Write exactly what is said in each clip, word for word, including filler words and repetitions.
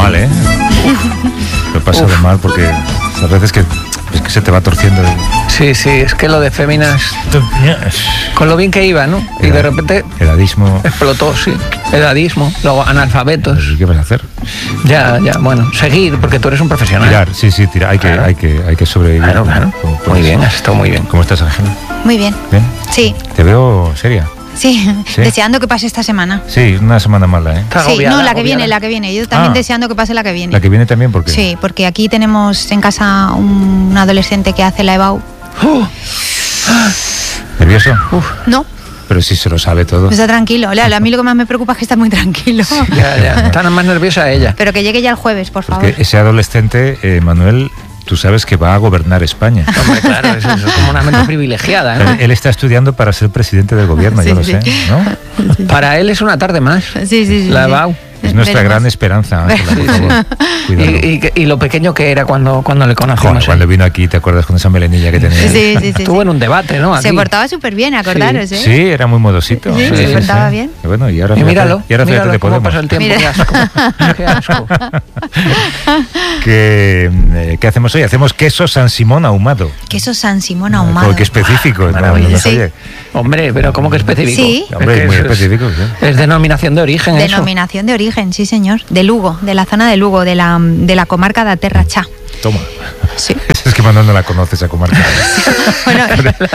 mal, ¿eh? Lo he pasado Uf. mal porque a veces que, es que se te va torciendo. El... Sí, sí, es que lo de féminas... Con lo bien que iba, ¿no? Y Edad, de repente... Edadismo. Explotó, sí. Edadismo, luego analfabetos. ¿Qué vas a hacer? Ya, ya, bueno, seguir, porque tú eres un profesional. Tirar, sí, sí, tirar. Hay, claro. que, hay, que, hay que sobrevivir. Claro, claro. Muy bien, has estado muy bien. ¿Cómo estás, Ángela? Muy bien. ¿Bien? Sí. Te veo seria. Sí, sí, deseando que pase esta semana. Sí, una semana mala, ¿eh? Sí, agobiada, no, la que agobiada. viene, la que viene. Yo también ah, deseando que pase la que viene. ¿La que viene también? ¿Por qué? Sí, porque aquí tenemos en casa un, un adolescente que hace la EBAU. Uh. ¿Nervioso? Uf. No. Pero sí se lo sabe todo. Está tranquilo. A mí lo que más me preocupa es que está muy tranquilo. Sí, ya, ya. Está más nerviosa ella. Pero que llegue ya el jueves, por favor. Porque ese adolescente, eh, Manuel... Tú sabes que va a gobernar España. Hombre, claro, eso es como una mente privilegiada, ¿no? Él, él está estudiando para ser presidente del gobierno, sí, yo lo sí. sé, ¿no? Sí, sí. Para él es una tarde más. Sí, sí, sí. La EBAU. Es nuestra Veremos. gran esperanza, Ángela, por favor. Y, y, y lo pequeño que era cuando, cuando le conocimos. Bueno, cuando vino aquí, ¿te acuerdas con esa melenilla que tenía? Sí, sí, sí. Estuvo sí. en un debate, ¿no? Aquí. Se portaba súper bien, acordaros, sí. ¿eh? Sí, era muy modosito. Sí, sí, se sí, portaba sí. bien. Y bueno, y ahora y fíjate, míralo, y ahora míralo fíjate, cómo podemos. pasa el tiempo, qué asco. Qué asco. ¿Qué, eh, ¿Qué hacemos hoy? Hacemos queso San Simón ahumado. Queso San Simón ahumado. Porque específico. Ah, no, no sí. oye. Hombre, pero ¿cómo que específico? Sí. Hombre, es muy es, específico. Es, ¿sí? es denominación de origen. Denominación eso. de origen, sí, señor. De Lugo, de la zona de Lugo, de la, de la comarca de Terra Cha. Toma. Sí. Es que Manuel no la conoce esa comarca. Bueno,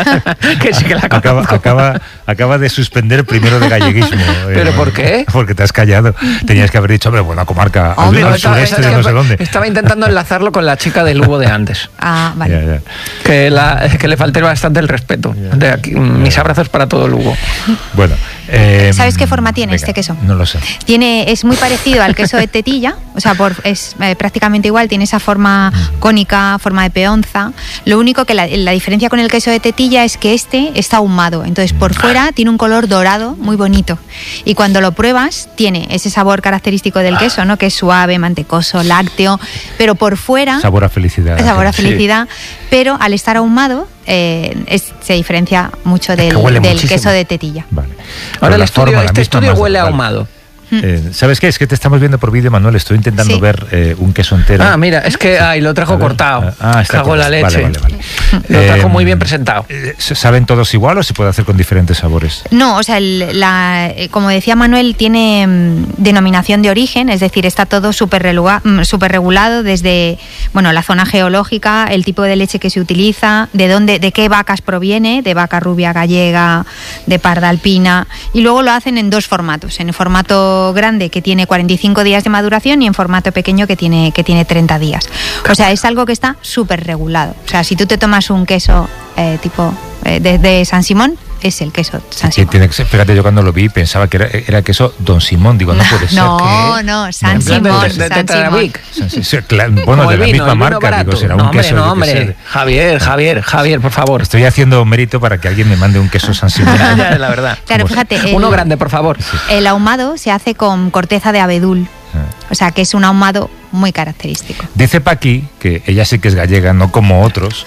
que sí que la acaba, acaba, acaba de suspender primero de galleguismo. ¿Pero eh, por qué? Porque te has callado. Tenías que haber dicho, hombre, buena comarca, al, hombre, al estaba, sureste de no sé dónde. Estaba intentando enlazarlo con la chica de Lugo de antes. Ah, vale. Ya, ya. Que, la, que le falté bastante el respeto. De aquí, mis abrazos para todo Lugo. Bueno. Eh, ¿Sabes qué forma tiene venga, este queso? No lo sé. Tiene, es muy parecido al queso de tetilla, o sea, por, es eh, prácticamente igual, tiene esa forma cónica, forma de peonza. Lo único que la, la diferencia con el queso de tetilla es que este está ahumado, entonces por fuera tiene un color dorado muy bonito. Y cuando lo pruebas, tiene ese sabor característico del queso, ¿no? Que es suave, mantecoso, lácteo, pero por fuera... Sabor a felicidad. Sabor a felicidad, sí. Pero al estar ahumado, eh, es, se diferencia mucho del, del queso de tetilla. Vale. Ahora el estudio, forma, este estudio más, huele vale. ahumado. Eh, ¿Sabes qué? Es que te estamos viendo por vídeo, Manuel. Estoy intentando sí. ver eh, un queso entero. Ah, mira, es que ay, lo trajo cortado. Ah, está Cago en la leche. Vale, vale, vale. Lo trajo eh, muy bien presentado. ¿Saben todos igual o se puede hacer con diferentes sabores? No, o sea, el, la, como decía Manuel, tiene um, denominación de origen, es decir, está todo súper super regulado desde, bueno, la zona geológica, el tipo de leche que se utiliza, de dónde, de qué vacas proviene, de vaca rubia gallega, de parda alpina, y luego lo hacen en dos formatos, en el formato grande que tiene cuarenta y cinco días de maduración y en formato pequeño que tiene, que tiene treinta días. O sea, es algo que está súper regulado. O sea, si tú te tomas un queso eh, tipo eh, de, de San Simón, es el queso San Simón. Tiene que ser, fíjate, yo cuando lo vi pensaba que era, era queso Don Simón. Digo, no, no puede ser. No, que... no, San no, Simón. De, de, de, San Simón. Sí, sí, claro, bueno, de la vino, misma marca, digo, será no, un hombre, queso. No, hombre, que Javier, Javier, Javier, por favor. Estoy haciendo mérito para que alguien me mande un queso San Simón. ya, ya, la verdad. Claro, fíjate. El, Uno grande, por favor. Sí. El ahumado se hace con corteza de abedul. O sea, que es un ahumado muy característico. Dice Paqui, que ella sí que es gallega, no como otros,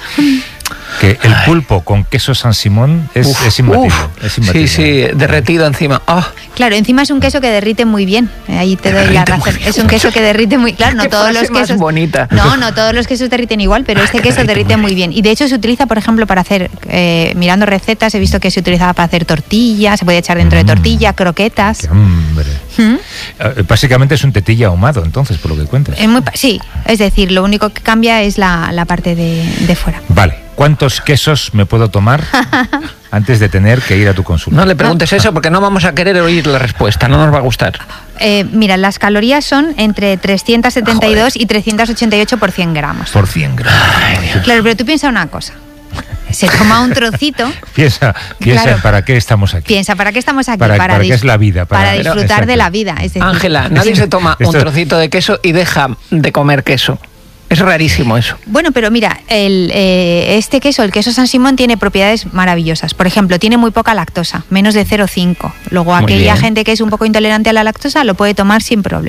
que el pulpo con queso San Simón es, uf, es, imbatible, uf. es imbatible. Sí, sí, derretido encima. Oh. Claro, encima es un queso que derrite muy bien. Ahí te doy la razón. Es un queso que derrite muy... Claro, no todos los quesos... bonita. No, no todos los quesos derriten igual, pero este queso derrite muy bien. Y de hecho se utiliza, por ejemplo, para hacer... Eh, mirando recetas, he visto que se utilizaba para hacer tortillas, se puede echar dentro mm. de tortilla, croquetas. ¡Qué hambre! ¿Mm? Uh, básicamente es un tetilla ahumado, entonces, por lo que cuentas. Es muy, sí, es decir, lo único que cambia es la, la parte de, de fuera. Vale. ¿Cuántos quesos me puedo tomar antes de tener que ir a tu consulta? No le preguntes eso porque no vamos a querer oír la respuesta, no nos va a gustar. Eh, mira, las calorías son entre trescientos setenta y dos Joder. Y trescientos ochenta y ocho por cien gramos. Por cien gramos. Ay, claro, pero tú piensa una cosa. Se toma un trocito. piensa, piensa claro. ¿Para qué estamos aquí? Piensa, ¿para qué estamos aquí? Para, para, para qué es la vida. Para, para disfrutar exacto. de la vida. Ángela, nadie se toma un trocito de queso y deja de comer queso. Es rarísimo eso. Bueno, pero mira, el, eh, este queso, el queso San Simón, tiene propiedades maravillosas. Por ejemplo, tiene muy poca lactosa, menos de cero coma cinco. Luego, muy aquella bien. gente que es un poco intolerante a la lactosa lo puede tomar sin problema.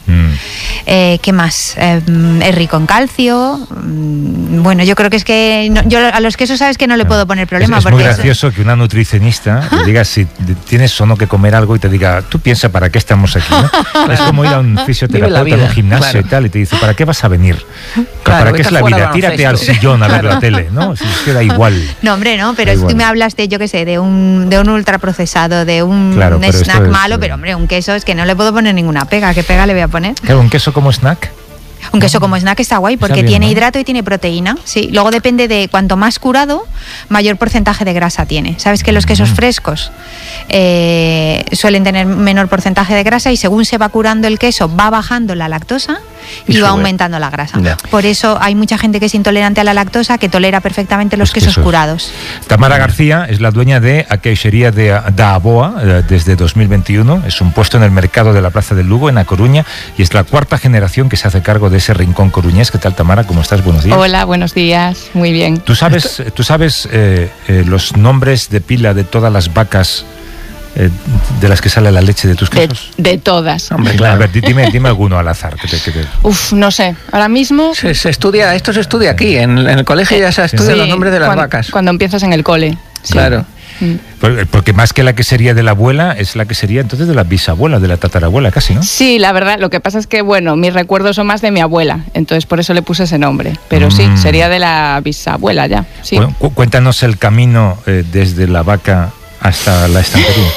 Mm. Eh, ¿Qué más? Eh, es rico en calcio. Mm, Bueno, yo creo que es que no- yo a los quesos sabes que no le puedo poner problema. Es, es porque muy gracioso que una nutricionista le diga si tienes o no que comer algo y te diga, tú piensa para qué estamos aquí, ¿no? Es como ir a un Vive fisioterapeuta la en un vida, gimnasio claro. y tal y te dice, ¿para qué vas a venir? Claro, ¿Para qué vete es la fuera vida? al Tírate al baloncesto. sillón a ver la tele, ¿no? Si es que da igual. No, hombre, no, pero Da si tú igual. me hablas de, yo qué sé, de un, de un ultraprocesado, de un Claro, pero snack esto es, malo, eh, pero hombre, un queso es que no le puedo poner ninguna pega. ¿Qué pega le voy a poner? Claro, un queso como snack. Un queso como snack está guay porque Está bien, tiene ¿no? hidrato y tiene proteína. Sí, luego depende de cuanto más curado, mayor porcentaje de grasa tiene. Sabes que los quesos Mm. frescos eh, suelen tener menor porcentaje de grasa y según se va curando el queso va bajando la lactosa y, Y va sube. aumentando la grasa. Ya. Por eso hay mucha gente que es intolerante a la lactosa que tolera perfectamente los, Los quesos, quesos. curados. Tamara García es la dueña de a queixería de da Aboa eh, desde dos mil veintiuno. Es un puesto en el mercado de la Plaza del Lugo, en A Coruña, y es la cuarta generación que se hace cargo de ese rincón coruñés. ¿Qué tal, Tamara? ¿Cómo estás? Buenos días. Hola, buenos días. Muy bien. ¿Tú sabes, tú sabes eh, eh, los nombres de pila de todas las vacas eh, de las que sale la leche de tus De, quesos? de todas. Hombre, A claro. ver, di- dime, dime alguno al azar. Que te, que te- Uf, no sé. Ahora mismo. Se, se estudia, esto se estudia aquí, en, en el colegio ya se estudian sí, los nombres de las cuando, vacas. Cuando empiezas en el cole. Sí. Claro. Mm. Por- Porque más que la que sería de la abuela, es la que sería entonces de la bisabuela, de la tatarabuela casi, ¿no? Sí, la verdad, lo que pasa es que, bueno, mis recuerdos son más de mi abuela, entonces por eso le puse ese nombre. Pero sí, Mm. sería de la bisabuela ya. Sí. Cu- cu- cuéntanos el camino eh, desde la vaca hasta la estantería.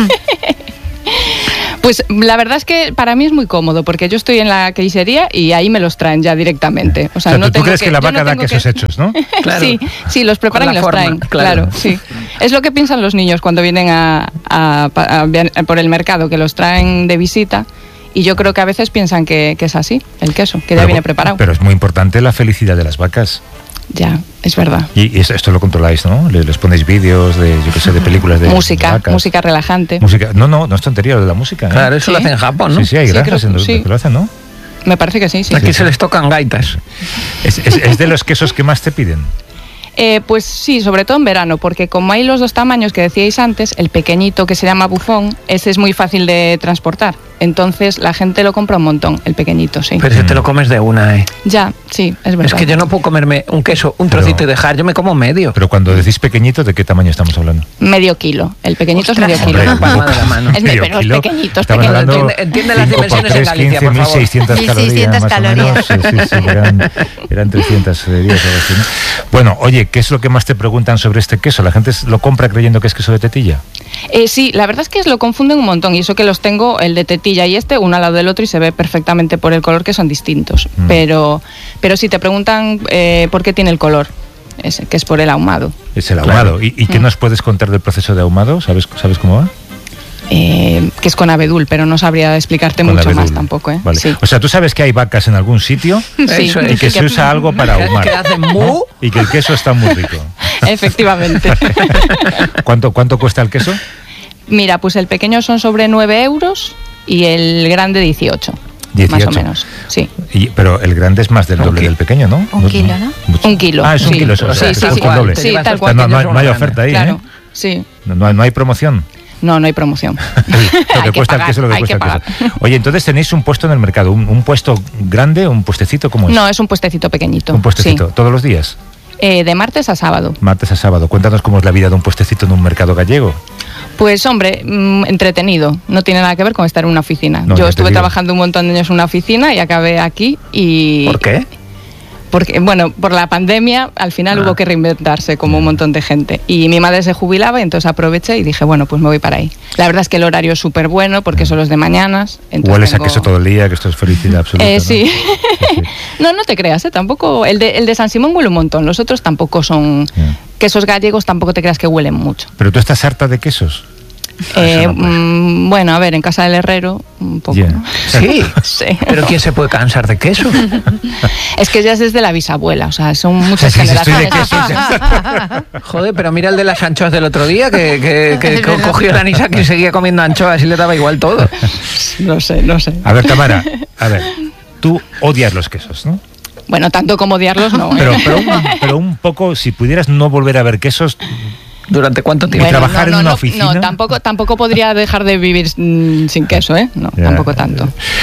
Pues la verdad es que para mí es muy cómodo, porque yo estoy en la quesería y ahí me los traen ya directamente. O sea, O sea, no tú, tú tengo crees que, la yo vaca no da tengo quesos que- hechos, ¿no? Claro. Sí, sí, los preparan Con y la los forma, traen. claro. Claro. sí. Es lo que piensan los niños cuando vienen a, a- a- a- por el mercado, que los traen de visita. Y yo creo que a veces piensan que, que es así, el queso, que ya Pero- viene preparado. Pero es muy importante la felicidad de las vacas. Ya, es verdad. Y, y es- esto lo controláis, ¿no? Le- Les ponéis vídeos de, yo qué sé, de películas de música, vacas. música relajante. Música. No, no, no es tontería lo de la música. ¿eh? Claro, eso Sí. lo hacen en Japón, ¿no? Sí, sí, hay Sí, granjas creo en que los sí. que lo hacen, ¿no? Me parece que sí, sí. Aquí Sí, se sí. les tocan gaitas. Es, es- es de los quesos que más te piden. Eh, pues sí, sobre todo en verano, porque como hay los dos tamaños que decíais antes, el pequeñito que se llama bufón, ese es muy fácil de transportar. Entonces la gente lo compra un montón, el pequeñito, sí. Pero si te lo comes de una, ¿eh? Ya, sí, es verdad. Es que yo no puedo comerme un queso, un Pero- trocito y dejar, yo me como medio. Pero cuando decís pequeñito, ¿de qué tamaño estamos hablando? Medio kilo. El pequeñito Ostras. es medio kilo. Hombre, palma de la mano. Es Medio pero es kilo. pequeñito, es Estamos pequeñito. hablando Entiende- entiende las cinco por dimensiones en tres, Galicia, quince, por mil favor. seiscientas mil calorías, seiscientas más o menos. calorías. Sí, sí, sí, eran, eran trescientas calorías, algo así, ¿no? Bueno, oye, ¿qué es lo que más te preguntan sobre este queso? ¿La gente lo compra creyendo que es queso de tetilla? Eh, sí, la verdad es que lo confunden un montón y eso que los tengo, el de tetilla y este, uno al lado del otro y se ve perfectamente por el color que son distintos. Mm. Pero, pero sí, te preguntan eh, por qué tiene el color, ese, que es por el ahumado. Es el Claro. ahumado. ¿Y, y qué Mm. nos puedes contar del proceso de ahumado? ¿Sabes, ¿sabes cómo va? Eh, que es con abedul, pero no sabría explicarte Con mucho abedul. más tampoco. ¿eh? Vale. Sí. O sea, tú sabes que hay vacas en algún sitio Sí, Eso y es. que se usa algo para Que- ahumar. que hacen ¿no? mu. Y que el queso está muy rico. Efectivamente. ¿Cuánto, ¿Cuánto cuesta el queso? Mira, pues el pequeño son sobre nueve euros y el grande dieciocho. dieciocho. Más o menos, sí. Y- pero el grande es más del Un doble ki- del pequeño, ¿no? un No- kilo, ¿no? mucho. Un kilo. Ah, es un sí. kilo, eso, o Sí, sea, sí, es sí. el doble. Te Sí, llevas tal dos cual. No, no, hay- pequeños, no hay uno oferta ahí, Claro, ¿eh? sí. No, no hay, no hay promoción. No, no hay promoción. Lo Hay que que cuesta el pagar, queso, lo que hay cuesta que el queso. Oye, entonces tenéis un puesto en el mercado, un, un puesto grande, un puestecito, ¿cómo es? No, es un puestecito pequeñito. Un puestecito, sí. todos los días, Eh, de martes a sábado. martes a sábado. Cuéntanos cómo es la vida de un puestecito en un mercado gallego. Pues hombre, mm, entretenido. No tiene nada que ver con estar en una oficina. No, ya Yo te estuve digo. trabajando un montón de años en una oficina y acabé aquí y... ¿Por qué? Porque, bueno, por la pandemia al final Ah. hubo que reinventarse como un montón de gente. Y mi madre se jubilaba y entonces aproveché y dije, bueno, pues me voy para ahí. La verdad es que el horario es súper bueno porque son los de mañanas. entonces Hueles tengo- a queso todo el día, que esto es felicidad absoluta. Eh, ¿no? sí. sí. No, no te creas, ¿eh? Tampoco. El de, el de San Simón huele un montón. Los otros tampoco son. Ya. Quesos gallegos tampoco te creas que huelen mucho. Pero tú estás harta de quesos. Eh, no puede. mm, bueno, a ver, en casa del herrero, un poco. Ya. ¿no? Sí. Sí. Pero ¿quién se puede cansar de queso? Es que ya es desde la bisabuela, o sea, son muchas Sí, sí, estoy de generaciones. quesos. Joder, pero mira el de las anchoas del otro día, que, que, que co- cogió la Nisa que seguía comiendo anchoas y le daba igual todo. No sé, no sé. A ver, Tamara, a ver, tú odias los quesos, ¿no? Bueno, tanto como odiarlos, no. ¿eh? Pero, pero, un, pero un poco, si pudieras no volver a ver quesos, ¿Durante cuánto tiempo? Bueno, trabajar en una no, oficina. No, tampoco, tampoco podría dejar de vivir mm, sin queso, ¿eh? No, Ya, tampoco tanto.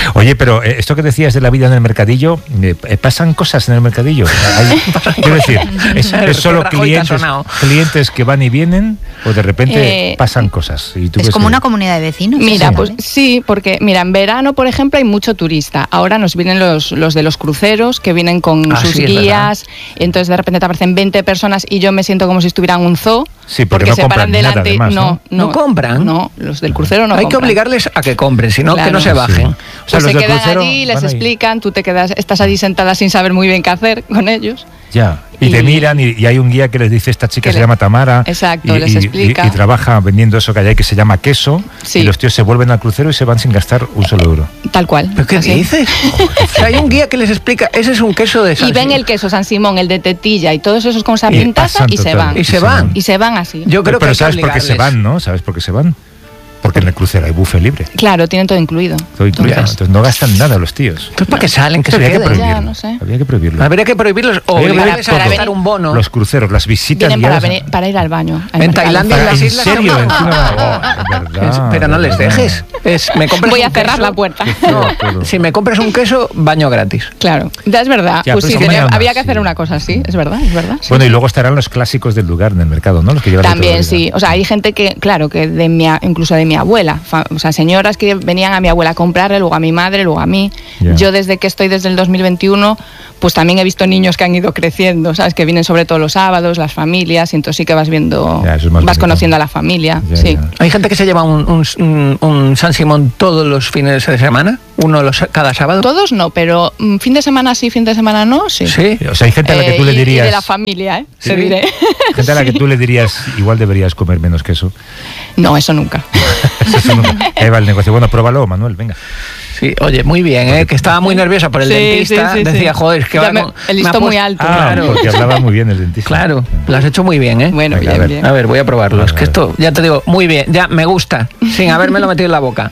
Oye, pero eh, esto que decías de la vida en el mercadillo, eh, pasan cosas en el mercadillo. Hay, quiero decir, es, es solo clientes, clientes que van y vienen, o de repente eh, pasan cosas. Y tú es como que... una comunidad de vecinos. Mira, sí, pues sí, porque mira, en verano, por ejemplo, hay mucho turista. Ahora nos vienen los, los de los cruceros, que vienen con ah, sus sí, guías, entonces de repente te aparecen veinte personas y yo me siento como si estuviera en un zoo. Sí, porque, porque no se compran paran delante. Nada, además, no, ¿no? no, ¿No compran? No, los del crucero no Hay compran. que obligarles a que compren, si no, claro, que no se bajen. Sí. O sea, pues se quedan allí, les explican, tú te quedas, estás allí sentada sin saber muy bien qué hacer con ellos. Ya, y, y te miran y, y hay un guía que les dice, esta chica se le, llama Tamara. Exacto, y, les y, explica. Y, y trabaja vendiendo eso que hay que se llama queso. Sí. Y los tíos se vuelven al crucero y se van sin gastar un solo euro. Tal cual. ¿Pero qué así. dices? O sea, hay un guía que les explica, ese es un queso de San Y ven Simón. el queso San Simón, el de tetilla y todos esos con esa Y pintaza y, se van. Y se van. Y se van así. Yo creo pero, pero que ¿sabes por qué se van, no? ¿Sabes por qué se van? Porque en el crucero hay buffet libre. Claro, tienen todo incluido. Todo incluido. Entonces, Entonces no gastan nada los tíos. Entonces, ¿para qué salen? Que se Habría que queden. prohibirlo. Ya, no sé. Habría que prohibirlo. Habría que prohibirlos o Habría que obligarles prohibir a todo. gastar un bono. Los cruceros, las visitas vienen para, guiadas. venir- para ir al baño. al En mercado. Tailandia, en Para- las ¿En islas serio? no. Encima- oh, es verdad, Pero no les verdad. dejes. Es, me compras Voy un a cerrar queso, la puerta. No, si me compras un queso, baño gratis. Claro, ya es verdad. Ya, pues pero sí, eso tenía- mañana, había que hacer sí. una cosa así, es verdad, es verdad. sí. Bueno, y luego estarán los clásicos del lugar en el mercado, ¿no? Los que llevan de toda la También vida. sí, o sea, hay gente que, claro, que de mi, a- incluso de mi abuela, fa- o sea, señoras que venían a mi abuela a comprarle, luego a mi madre, luego a mí. Ya. Yo desde que estoy desde el dos mil veintiuno, pues también he visto niños que han ido creciendo, ¿sabes? Que vienen sobre todo los sábados, las familias, y entonces sí que vas viendo, Ya, eso es más vas bonito. conociendo a la familia, Ya, sí. ya. Hay gente que se lleva un, un, un- un San Simón todos los fines de semana, uno los, cada sábado. Todos no, pero mm, fin de semana sí, fin de semana no, sí. Sí. O sea, hay gente a la que Eh, tú le y- dirías... y de la familia, ¿eh? Sí. Te diré. Gente a la que tú le dirías, igual deberías comer menos queso. No, eso nunca. Eso es un- ahí va el negocio. Bueno, pruébalo, Manuel, venga. Sí, oye, muy bien, ¿eh? Que estaba muy nerviosa por el Sí, dentista. sí, sí, Decía, sí. joder, es que Ya va me- con- el me ha listón muy puesto- alto. Ah, Claro. porque hablaba muy bien el dentista. Claro, lo has hecho muy bien, ¿eh? Bueno, Venga, bien, a ver. bien. A ver, voy a probarlo. Es A que ver. esto, ya te digo, muy bien, ya me gusta, sin habérmelo metido en la boca.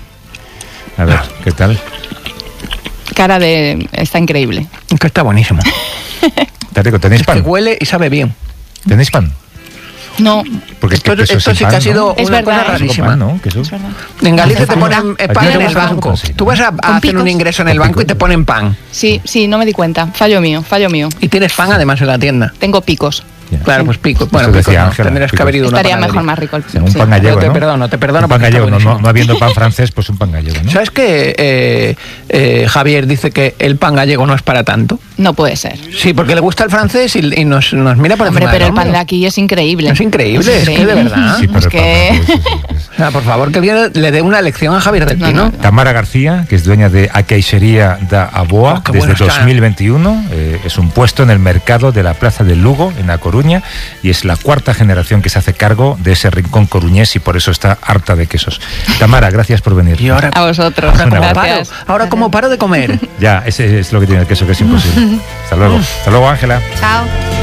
A ver, ¿qué tal? Cara de... Está increíble. Es que está buenísimo. Está rico. ¿Tenéis Es que pan? huele y sabe bien. ¿Tenéis pan? No, Porque es que Esto, queso esto sin sí pan, que ha ¿no? sido Es una verdad, cosa ¿eh? Con rarísima. pan, ¿no? Queso. es verdad. En Galicia te Hace ponen falta. eh, Aquí pan no en te el gusta banco. pan, sí, Tú ¿no? vas a, a hacer picos. un ingreso en el Con banco y picos. te ponen pan. Sí, sí, no me di cuenta. Fallo mío, fallo mío. Y tienes pan además en la tienda. Tengo picos. Ya. Claro, pues pico. Bueno, Eso picos decía no. Ángela, Tendrías que picos. haber ido a una Estaría panadería. mejor más rico el O sea, un sí. pan gallego, Pero te ¿no? perdono, te perdono Un pan porque está gallego, no, no, buenísimo. no habiendo pan francés, pues un pan gallego, ¿no? ¿Sabes que eh, eh, Javier dice que el pan gallego no es para tanto? No puede ser. Sí, porque le gusta el francés y, y nos, nos mira por Hombre, encima pero del el pan de hombro. aquí es increíble. Es increíble, es que de verdad. Sí, pero Es el pan que- francés, sí, sí, sí. O sea, por favor, que alguien le dé una lección a Javier del No, Pino. no, Tamara García, que es dueña de A Queixería da Aboa Oh, qué desde bueno está. dos mil veintiuno. Eh, es un puesto en el mercado de la Plaza de Lugo, en A Coruña, y es la cuarta generación que se hace cargo de ese rincón coruñés y por eso está harta de quesos. Tamara, gracias por venir. Y ahora, A vosotros. ahora, como paro, Gracias. ahora como paro de comer. Ya, ese es lo que tiene el queso, que es imposible. Hasta luego. Hasta luego, Ángela. Chao.